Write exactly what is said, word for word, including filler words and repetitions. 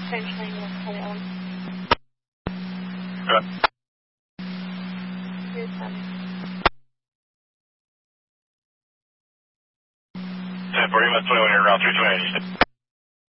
Potentially in the twenty-one. Good. Here's some. ten forty, twenty-one here, around three twenty.